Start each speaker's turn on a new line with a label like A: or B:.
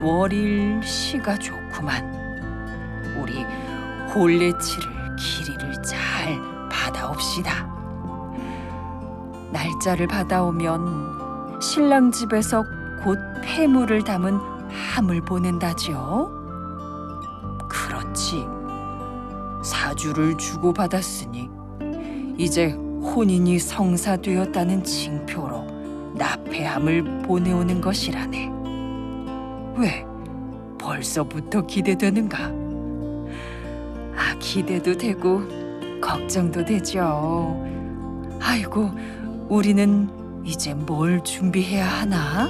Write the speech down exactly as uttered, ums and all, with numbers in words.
A: 월일 시가 좋구만. 우리 혼례치를 길이를 잘 받아옵시다. 날짜를 받아오면 신랑 집에서 곧 폐물을 담은 함을 보낸다지요. 그렇지. 사주를 주고받았으니 이제 혼인이 성사되었다는 징표로 납폐함을 보내오는 것이라네. 왜 벌써부터 기대되는가? 아, 기대도 되고 걱정도 되죠. 아이고, 우리는 이제 뭘 준비해야 하나?